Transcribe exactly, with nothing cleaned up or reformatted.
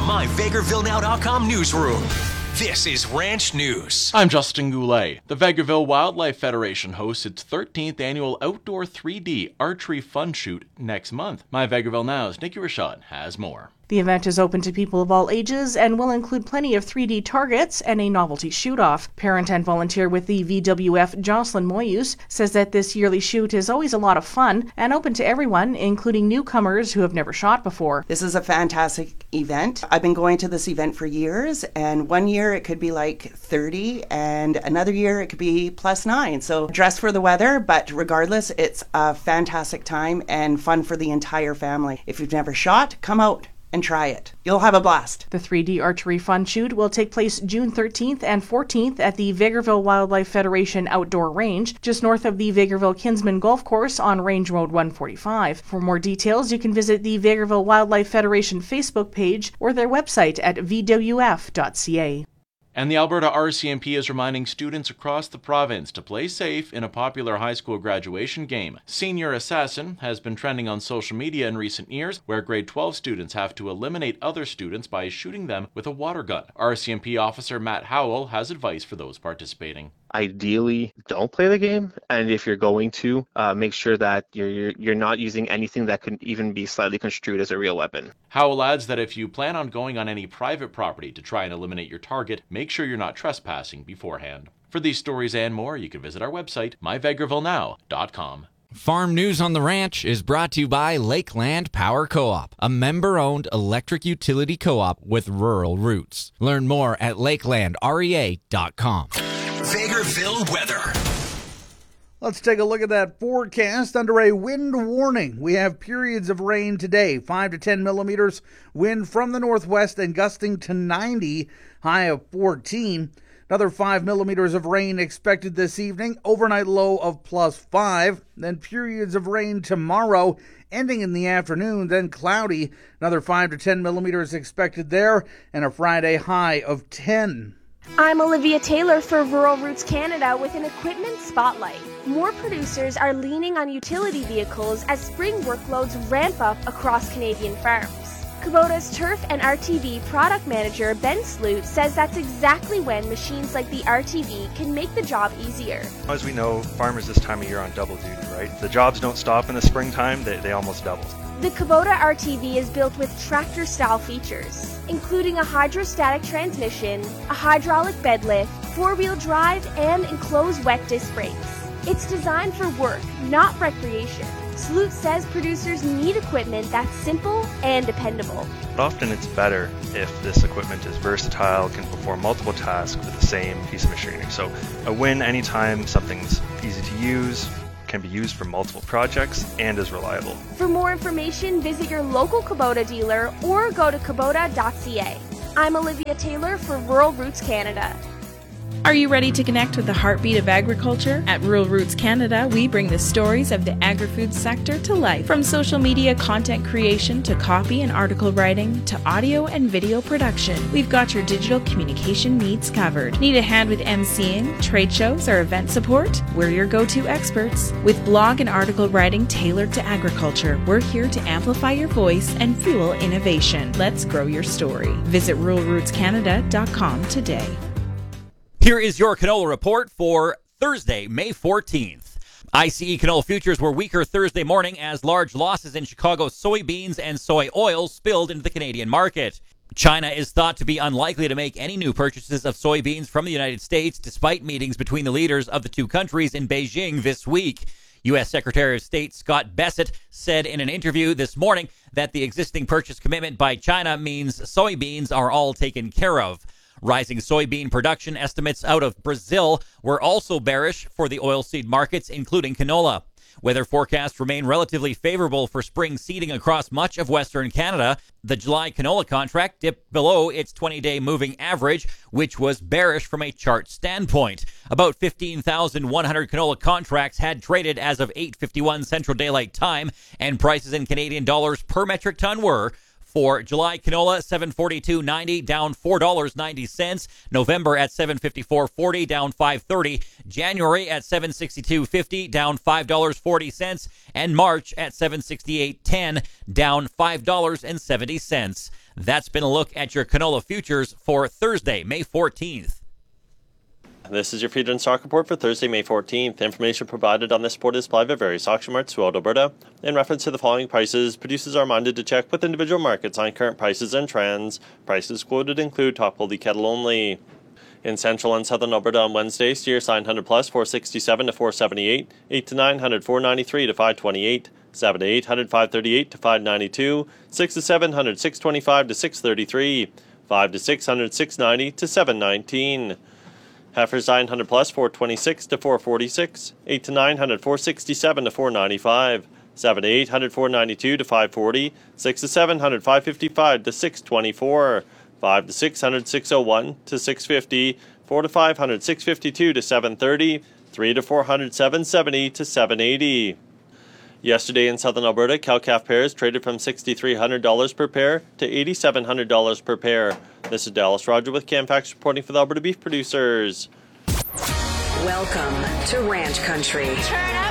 my Vegreville Now dot com newsroom. This is Ranch News. I'm Justin Goulet. The Vegreville Wildlife Federation hosts its thirteenth annual Outdoor three D Archery Fun Shoot next month. My Vegreville Now's Nikki Rashad has more. The event is open to people of all ages and will include plenty of three D targets and a novelty shoot-off. Parent and volunteer with the V W F, Jocelyn Moyus, says that this yearly shoot is always a lot of fun and open to everyone, including newcomers who have never shot before. This is a fantastic event. I've been going to this event for years, and one year it could be like thirty, and another year it could be plus nine. So dress for the weather, but regardless, it's a fantastic time and fun for the entire family. If you've never shot, come out and try it. You'll have a blast. The three D Archery Fun Shoot will take place June thirteenth and fourteenth at the Vegreville Wildlife Federation Outdoor Range, just north of the Vegreville Kinsman Golf Course on Range Road one forty-five. For more details, you can visit the Vegreville Wildlife Federation Facebook page or their website at v w f dot c a. And the Alberta R C M P is reminding students across the province to play safe in a popular high school graduation game. Senior Assassin has been trending on social media in recent years, where grade twelve students have to eliminate other students by shooting them with a water gun. R C M P officer Matt Howell has advice for those participating. Ideally, don't play the game, and if you're going to, uh, make sure that you're, you're you're not using anything that could even be slightly construed as a real weapon. Howell adds that if you plan on going on any private property to try and eliminate your target, make sure you're not trespassing beforehand. For these stories and more, you can visit our website, my vegreville now dot com. Farm News on the Ranch is brought to you by Lakeland Power Co-op, a member-owned electric utility co-op with rural roots. Learn more at lakeland rea dot com. Vegreville weather. Let's take a look at that forecast. Under a wind warning, we have periods of rain today, five to ten millimeters, wind from the northwest and gusting to ninety, high of fourteen. Another five millimeters of rain expected this evening, overnight low of plus five. Then periods of rain tomorrow, ending in the afternoon, then cloudy. Another five to ten millimeters expected there, and a Friday high of ten. I'm Olivia Taylor for Rural Roots Canada with an equipment spotlight. More producers are leaning on utility vehicles as spring workloads ramp up across Canadian farms. Kubota's Turf and R T V product manager Ben Sloot says that's exactly when machines like the R T V can make the job easier. As we know, farmers this time of year are on double duty, right? The jobs don't stop in the springtime, they, they almost double. The Kubota R T V is built with tractor-style features, including a hydrostatic transmission, a hydraulic bed lift, four-wheel drive, and enclosed wet disc brakes. It's designed for work, not recreation. Sloot says producers need equipment that's simple and dependable. Often it's better if this equipment is versatile, can perform multiple tasks with the same piece of machinery. So a win anytime something's easy to use, can be used for multiple projects, and is reliable. For more information, visit your local Kubota dealer or go to kubota dot c a. I'm Olivia Taylor for Rural Roots Canada. Are you ready to connect with the heartbeat of agriculture? At Rural Roots Canada, we bring the stories of the agri-food sector to life. From social media content creation to copy and article writing to audio and video production, we've got your digital communication needs covered. Need a hand with emceeing, trade shows, or event support? We're your go-to experts. With blog and article writing tailored to agriculture, we're here to amplify your voice and fuel innovation. Let's grow your story. Visit rural roots canada dot com today. Here is your canola report for Thursday, May fourteenth. I C E canola futures were weaker Thursday morning as large losses in Chicago soybeans and soy oil spilled into the Canadian market. China is thought to be unlikely to make any new purchases of soybeans from the United States despite meetings between the leaders of the two countries in Beijing this week. U S Secretary of State Scott Bessent said in an interview this morning that the existing purchase commitment by China means soybeans are all taken care of. Rising soybean production estimates out of Brazil were also bearish for the oilseed markets, including canola. Weather forecasts remain relatively favorable for spring seeding across much of Western Canada. The July canola contract dipped below its twenty-day moving average, which was bearish from a chart standpoint. About fifteen thousand one hundred canola contracts had traded as of eight fifty-one Central Daylight Time, and prices in Canadian dollars per metric ton were: for July canola, seven forty-two ninety, down four dollars and ninety cents. November at seven fifty-four forty, down five thirty. January at seven sixty-two fifty, down five dollars and forty cents. And March at seven sixty-eight ten, down five dollars and seventy cents. That's been a look at your canola futures for Thursday, May fourteenth. This is your feeder and stock report for Thursday, May fourteenth. Information provided on this report is supplied by various auction marts throughout Alberta. In reference to the following prices, producers are reminded to check with individual markets on current prices and trends. Prices quoted include top quality kettle only. In central and southern Alberta on Wednesday, steers nine hundred plus four sixty-seven to four seventy-eight, eight to nine hundred four ninety-three to five twenty-eight, seven to eight hundred five thirty-eight to five ninety-two, six to seven hundred six twenty-five to six thirty-three, five to six hundred six ninety to seven nineteen. Heifers nine hundred plus four twenty-six to four forty-six, eight to nine hundred four sixty-seven to four ninety-five, seven to eight hundred four ninety-two to five forty, six to seven hundred five fifty-five to six twenty-four, five to six hundred six oh one to six fifty, four to five hundred six fifty-two to seven thirty, three to four hundred seven seventy to seven eighty. Yesterday in southern Alberta, cow-calf pairs traded from six thousand three hundred dollars per pair to eight thousand seven hundred dollars per pair. This is Dallas Roger with CanFax reporting for the Alberta Beef Producers. Welcome to Ranch Country. Turn up